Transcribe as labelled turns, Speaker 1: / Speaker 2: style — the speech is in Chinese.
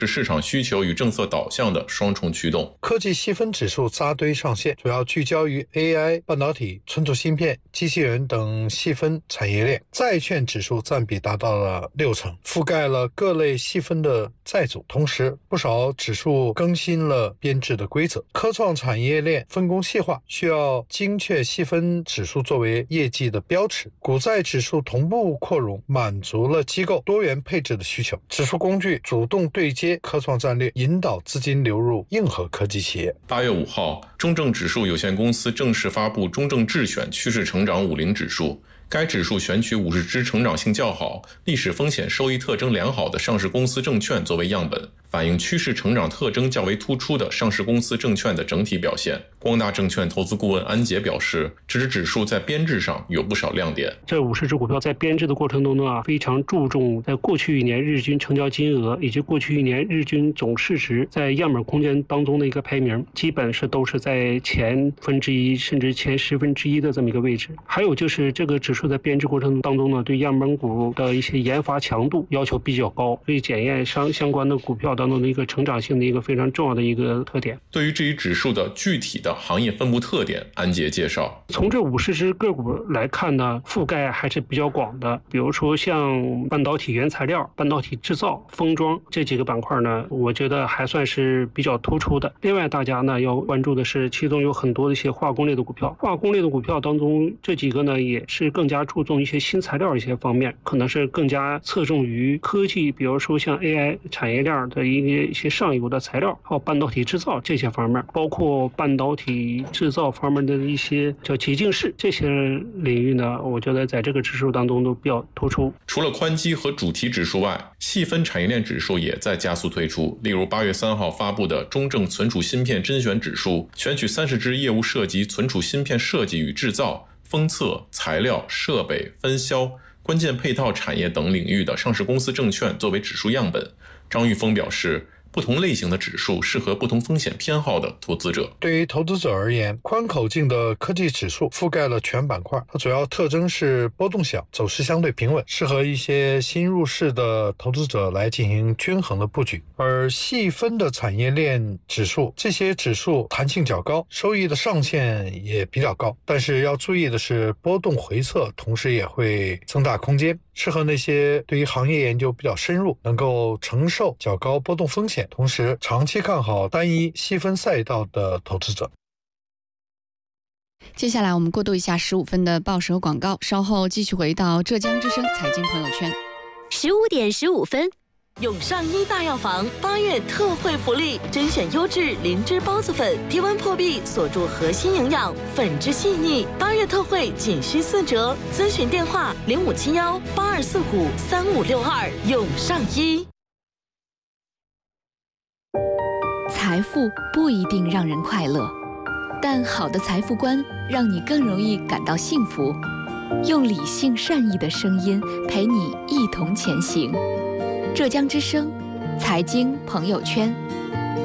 Speaker 1: 是市场需求与政策导向的双重驱动。
Speaker 2: 科技细分指数扎堆上线，主要聚焦于 AI、半导体、存储芯片、机器人等细分产业链。债券指数占比达到了60%，覆盖了各类细分的债组。同时，不少指数更新了编制的规则。科创产业链分工细化，需要精确细分指数作为业绩的标尺。股债指数同步扩容，满足了机构多元配置的需求。指数工具主动对接科创战略，引导资金流入硬核科技企业。
Speaker 1: 8月5号，中证指数有限公司正式发布中证智选趋势成长50指数。该指数选取50只成长性较好、历史风险收益特征良好的上市公司证券作为样本，反映趋势成长特征较为突出的上市公司证券的整体表现。光大证券投资顾问安杰表示，这只指数在编制上有不少亮点。
Speaker 3: 这50只股票在编制的过程中呢，非常注重在过去1年日均成交金额以及过去1年日均总市值在样本空间当中的一个排名，基本都是在前1%甚至前1/10的这么一个位置。还有就是这个指数在编制过程当中呢，对样本股的一些研发强度要求比较高，所以检验相关的股票当中的一个成长性的一个非常重要的一个特点。
Speaker 1: 对于这一指数的具体的行业分布特点，安杰介绍，
Speaker 3: 从这50只个股来看呢，覆盖还是比较广的。比如说像半导体原材料、半导体制造、封装这几个板块呢，我觉得还算是比较突出的。另外，大家呢要关注的是，其中有很多的一些化工类的股票。化工类的股票当中，这几个呢也是更加注重一些新材料一些方面，可能是更加侧重于科技，比如说像 AI 产业链的一些上游的材料，还有半导体制造这些方面，包括半导体制造方面的一些叫极净式这些领域呢，我觉得在这个指数当中都比较突出。
Speaker 1: 除了宽基和主题指数外，细分产业链指数也在加速推出。例如8月3号发布的中证存储芯片甄选指数，选取30只业务涉及存储芯片设计与制造、封测、材料、设备、分销、关键配套产业等领域的上市公司证券作为指数样本。张玉峰表示，不同类型的指数适合不同风险偏好的投资者。
Speaker 2: 对于投资者而言，宽口径的科技指数覆盖了全板块，它主要特征是波动小，走势相对平稳，适合一些新入市的投资者来进行均衡的布局。而细分的产业链指数，这些指数弹性较高，收益的上限也比较高，但是要注意的是波动回测，同时也会增大空间，适合那些对于行业研究比较深入，能够承受较高波动风险，同时长期看好单一细分赛道的投资者。
Speaker 4: 接下来我们过渡一下15分的报时和广告，稍后继续回到浙江之声财经朋友圈。
Speaker 5: 15点15分，永上一大药房8月特惠福利，甄选优质灵芝孢子粉，低温破壁，锁住核心营养，粉质细腻。8月特惠仅需4折，咨询电话057182453562，永上一。
Speaker 6: 财富不一定让人快乐，但好的财富观让你更容易感到幸福。用理性善意的声音陪你一同前行。浙江之声财经朋友圈。